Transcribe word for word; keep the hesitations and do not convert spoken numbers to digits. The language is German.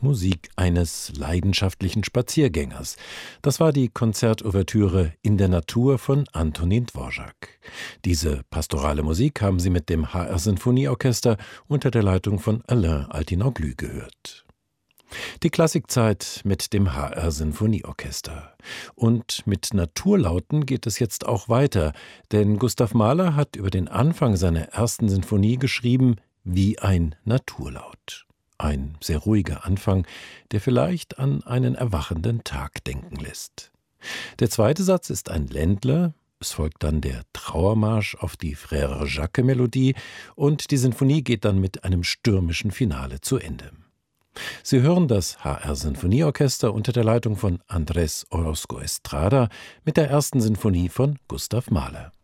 Musik eines leidenschaftlichen Spaziergängers. Das war die Konzertouvertüre In der Natur von Antonín Dvořák. Diese pastorale Musik haben Sie mit dem H R-Sinfonieorchester unter der Leitung von Alain Altinoglu gehört. Die Klassikzeit mit dem H R-Sinfonieorchester. Und mit Naturlauten geht es jetzt auch weiter, denn Gustav Mahler hat über den Anfang seiner ersten Sinfonie geschrieben, wie ein Naturlaut. Ein sehr ruhiger Anfang, der vielleicht an einen erwachenden Tag denken lässt. Der zweite Satz ist ein Ländler, es folgt dann der Trauermarsch auf die Frère Jacques-Melodie und die Sinfonie geht dann mit einem stürmischen Finale zu Ende. Sie hören das H R-Sinfonieorchester unter der Leitung von Andrés Orozco Estrada mit der ersten Sinfonie von Gustav Mahler.